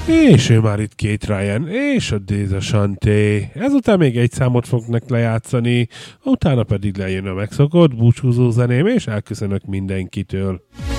És ő már itt Kate Ryan és a Days of Shantae. Ezután még egy számot fognak lejátszani, utána pedig lejön a megszokott búcsúzó zeném, és elköszönök mindenkitől.